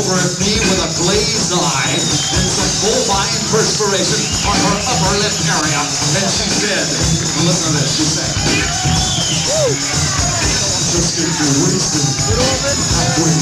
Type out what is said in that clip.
over at me with a glazed eye and some bovine perspiration on her upper lip area. And she said, listen to this, she said, just get you wasted halfway